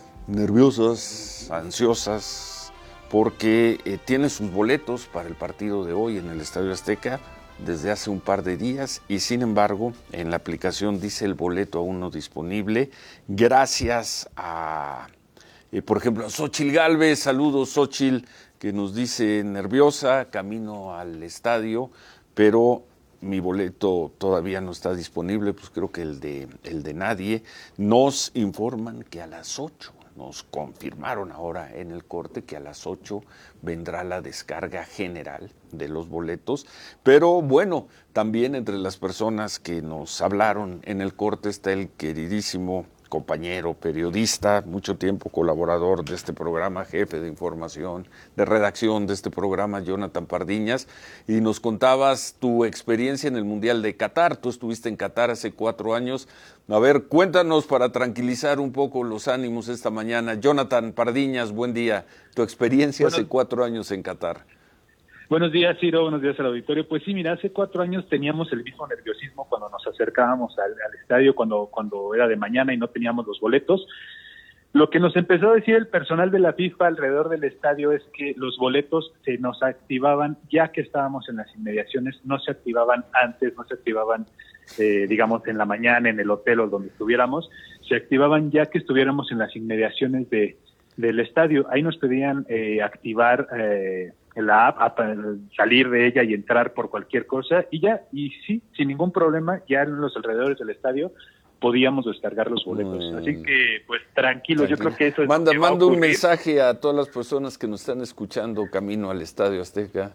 nerviosas, ansiosas, porque eh, tienen sus boletos para el partido de hoy en el Estadio Azteca desde hace un par de días y sin embargo en la aplicación dice el boleto aún no disponible. Gracias a... Eh, por ejemplo, Xochil Gálvez, saludos Xochil, que nos dice nerviosa, camino al estadio, pero mi boleto todavía no está disponible, pues creo que el de, el de nadie. Nos informan que a las ocho, nos confirmaron ahora en el corte que a las ocho vendrá la descarga general de los boletos, pero bueno, también entre las personas que nos hablaron en el corte está el queridísimo compañero, periodista, mucho tiempo colaborador de este programa, jefe de información, de redacción de este programa, Jonathan Pardiñas, y nos contabas tu experiencia en el Mundial de Qatar. Tú estuviste en Qatar hace cuatro años. A ver, cuéntanos para tranquilizar un poco los ánimos esta mañana. Jonathan Pardiñas, buen día. Tu experiencia bueno, hace cuatro años en Qatar. Buenos días, Ciro. Buenos días al auditorio. Pues sí, mira, hace cuatro años teníamos el mismo nerviosismo cuando nos acercábamos al, al estadio, cuando, cuando era de mañana y no teníamos los boletos. Lo que nos empezó a decir el personal de la FIFA alrededor del estadio es que los boletos se nos activaban ya que estábamos en las inmediaciones, no se activaban antes, no se activaban, eh, digamos, en la mañana en el hotel o donde estuviéramos, se activaban ya que estuviéramos en las inmediaciones de, del estadio. Ahí nos pedían eh, activar... Eh, la app, salir de ella y entrar por cualquier cosa y ya, y sí, sin ningún problema, ya en los alrededores del estadio podíamos descargar los boletos. Mm. Así que, pues, tranquilo, yo creo que eso es... Manda, manda un mensaje a todas las personas que nos están escuchando camino al Estadio Azteca.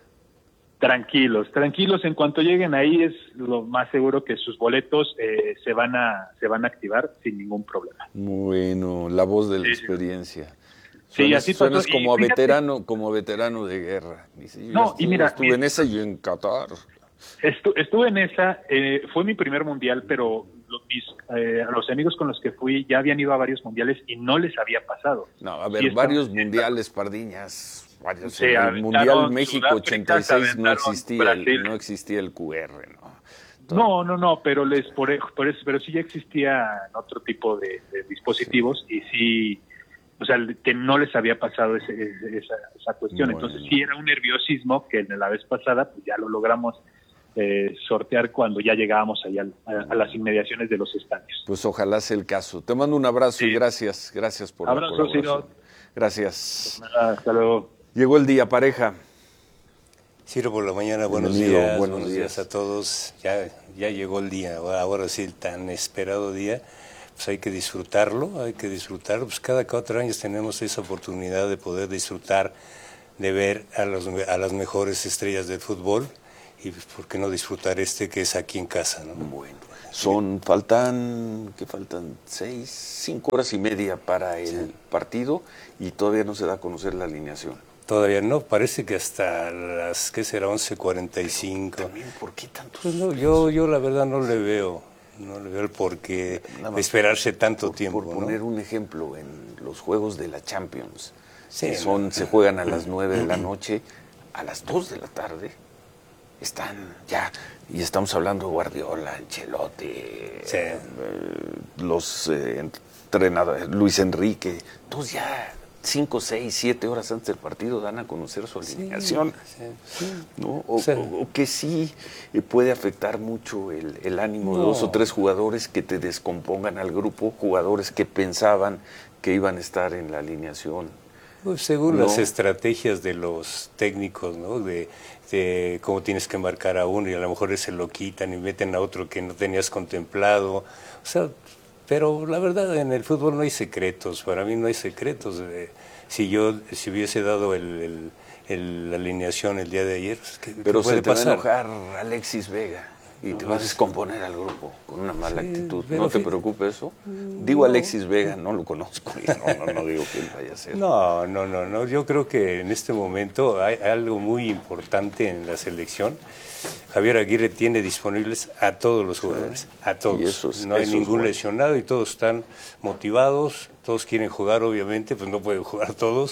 Tranquilos, tranquilos, en cuanto lleguen ahí es lo más seguro que sus boletos eh, se van a se van a activar sin ningún problema. Bueno, la voz de la sí, experiencia. Sí, suenas, así suenas pasó. como y a veterano, como veterano de guerra. Dice, yo no, estuve, y mira, estuve mira, en esa y en Qatar. Estu, estuve en esa, eh, fue mi primer mundial, pero los, mis, eh, los amigos con los que fui ya habían ido a varios mundiales y no les había pasado. No, a ver, y varios estaban, mundiales, Pardiñas. Varios, se el Mundial México ochenta y seis no existía, el, no existía el Q R, ¿no? Todo. No, no, no, pero les por, por eso, pero sí ya existían otro tipo de, de dispositivos sí. y sí. O sea, que no les había pasado ese, esa, esa cuestión. Bueno. Entonces sí era un nerviosismo que en la vez pasada pues ya lo logramos eh, sortear cuando ya llegábamos allá a, a las inmediaciones de los estadios. Pues ojalá sea el caso. Te mando un abrazo sí. y gracias. Gracias por abrazo, la colaboración. Ciro. Gracias. Pues nada, hasta luego. Llegó el día, pareja. Ciro por la mañana, buenos Bienvenido, días. Buenos, buenos días. días a todos. Ya, ya llegó el día, ahora, ahora sí el tan esperado día. Pues hay que disfrutarlo, hay que disfrutarlo. Pues cada cuatro años tenemos esa oportunidad de poder disfrutar, de ver a, los, a las mejores estrellas del fútbol y pues, ¿por qué no disfrutar este que es aquí en casa, ¿no? Bueno, son, faltan, ¿qué faltan? Seis, cinco horas y media para el sí. partido y todavía no se da a conocer la alineación. Todavía no, parece que hasta las, ¿qué será? once cuarenta y cinco. También, ¿por qué tantos? Pues no, yo, yo la verdad no le veo, no le veo el por qué esperarse tanto por, tiempo. Por poner ¿no? un ejemplo, en los juegos de la Champions, sí, que son, se juegan a las nueve de la noche, a las dos de la tarde, están ya, y estamos hablando de Guardiola, Ancelotti, sí. eh, los eh, entrenadores, Luis Enrique, todos ya cinco, seis, siete horas antes del partido dan a conocer su alineación, sí, sí. ¿no? O, sí. o, o que sí eh, puede afectar mucho el, el ánimo no. de dos o tres jugadores que te descompongan al grupo, jugadores que pensaban que iban a estar en la alineación. Pues según no. las estrategias de los técnicos, ¿no? De, de cómo tienes que marcar a uno y a lo mejor ese lo quitan y meten a otro que no tenías contemplado. O sea, pero la verdad en el fútbol no hay secretos, para mí no hay secretos. Eh, si yo si hubiese dado el, el, el, la alineación el día de ayer, pues, ¿qué, pero ¿qué puede se te pasar? va a enojar Alexis Vega y te vas a descomponer al grupo con una mala sí, actitud. ¿No te preocupa eso? No. Digo Alexis Vega, no lo conozco, y no, no, no digo que él vaya a ser. No, no, no, no, yo creo que en este momento hay algo muy importante en la selección. Javier Aguirre tiene disponibles a todos los jugadores, a todos. Eso es, no hay eso ningún es bueno. lesionado y todos están motivados, todos quieren jugar, obviamente, pues no pueden jugar todos,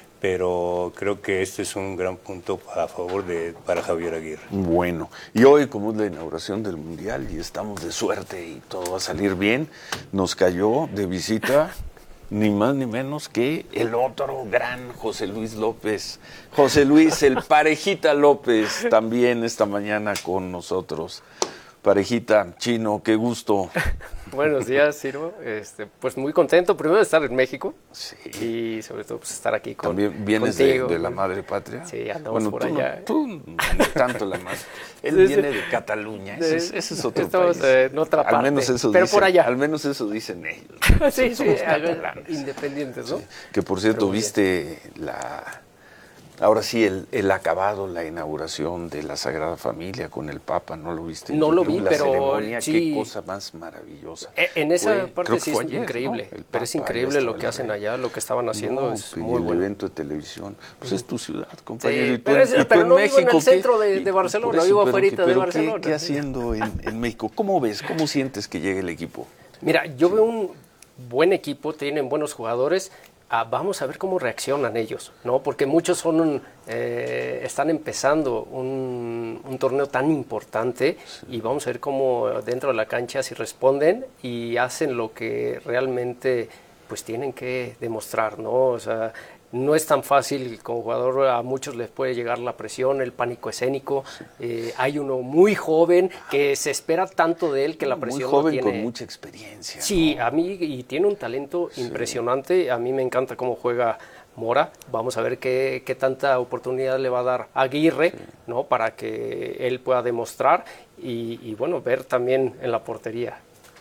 pero creo que este es un gran punto a favor de para Javier Aguirre. Bueno, y hoy como es la inauguración del Mundial y estamos de suerte y todo va a salir bien, nos cayó de visita ni más ni menos que el otro gran José Luis López. José Luis, el Parejita López, también esta mañana con nosotros. Parejita, Chino, qué gusto. Buenos días, Ciro. Este, pues muy contento, primero de estar en México sí. y sobre todo pues, estar aquí con, ¿También vienes contigo, de, de la madre patria? Sí, andamos bueno, por tú allá. No, tú no tanto la madre. Él Sí, viene sí. de Cataluña, ese es, ese es otro Estamos país. en otra parte, al menos eso pero dicen, por allá. Al menos eso dicen ellos. sí, sí, Somos catalanes. independientes, ¿no? Sí. Que por cierto, viste la... Ahora sí, el, el acabado, la inauguración de la Sagrada Familia con el Papa, ¿no lo viste? No lo vi, la pero ceremonia, sí. qué cosa más maravillosa. Eh, En esa Fue, parte sí es ayer, increíble, ¿no? pero es increíble lo que hacen allá, lo que estaban haciendo, no, es y muy el bueno. evento de televisión, pues es tu ciudad, compañero. Sí, y tú, pero es- y tú pero en no vivo en México, el centro de- de y- Barcelona, por eso, vivo pero afuerita ¿qué- de pero Barcelona. ¿qué, qué haciendo en, en México? ¿Cómo ves? ¿Cómo sientes que llegue el equipo? Mira, yo veo un buen equipo, tienen buenos jugadores. Ah, vamos a ver cómo reaccionan ellos, ¿no? Porque muchos son un, eh, están empezando un, un torneo tan importante sí. y vamos a ver cómo dentro de la cancha si responden y hacen lo que realmente pues tienen que demostrar, ¿no? O sea, no es tan fácil como jugador, a muchos les puede llegar la presión, el pánico escénico. Sí. Eh, hay uno muy joven que se espera tanto de él que la presión muy joven no tiene. Con mucha experiencia. Sí, ¿no? a mí y tiene un talento sí. impresionante. A mí me encanta cómo juega Mora. Vamos a ver qué, qué tanta oportunidad le va a dar a Aguirre, sí. ¿no? Para que él pueda demostrar y, y bueno, ver también en la portería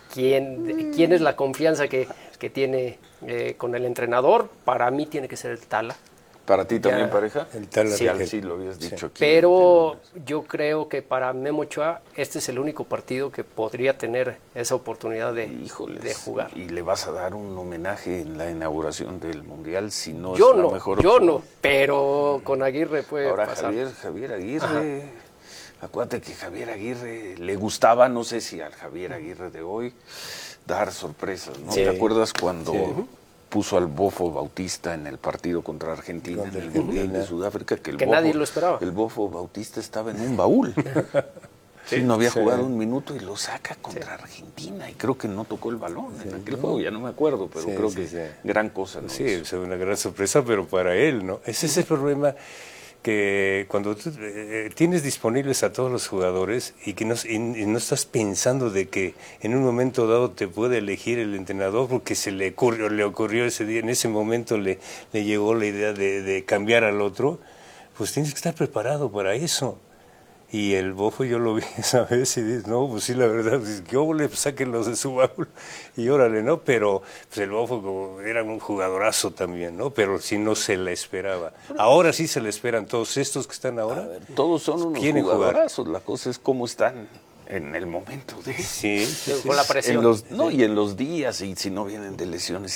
quién, quién es la confianza que, que tiene eh, con el entrenador. Para mí tiene que ser el Tala. ¿Para ti también, ya, pareja? El Tala. Sí, Rigel. sí, lo habías dicho sí. aquí. Pero yo creo que para Memo Ochoa este es el único partido que podría tener esa oportunidad de, Híjoles, de jugar. ¿Y le vas a dar un homenaje en la inauguración del Mundial si no yo es la no, mejor yo opción? no, pero con Aguirre puede Ahora, pasar. Javier, Javier Aguirre... Ajá. Acuérdate que Javier Aguirre le gustaba, no sé si al Javier Aguirre de hoy, dar sorpresas, ¿no? Sí. ¿Te acuerdas cuando Sí. puso al Bofo Bautista en el partido contra Argentina, contra en el Mundial de Sudáfrica? Que, el que Bofo, nadie lo esperaba. El Bofo Bautista estaba en un baúl. Sí, no había sí. jugado un minuto y lo saca contra sí. Argentina y creo que no tocó el balón sí. en aquel juego, ya no me acuerdo, pero sí, creo sí, que sí. gran cosa, ¿no? Sí, es una gran sorpresa, pero para él, ¿no? Ese es el problema, que cuando tú eh, tienes disponibles a todos los jugadores y que no, y, y no estás pensando de que en un momento dado te puede elegir el entrenador porque se le ocurrió, le ocurrió ese día, en ese momento le, le llegó la idea de, de cambiar al otro, pues tienes que estar preparado para eso. Y el Bofo yo lo vi esa vez y dices, no, pues sí, la verdad, pues, que óvole, pues sáquenlos de su baúl y órale, ¿no? Pero pues el Bofo como, era un jugadorazo también, ¿no? Pero sí no se le esperaba. Ahora sí se le esperan todos estos que están ahora. Ver, todos son unos jugadorazos, jugar. La cosa es cómo están en el momento de... Sí, sí, sí. Con la presión. En los, no, y en los días, y si no vienen de lesiones,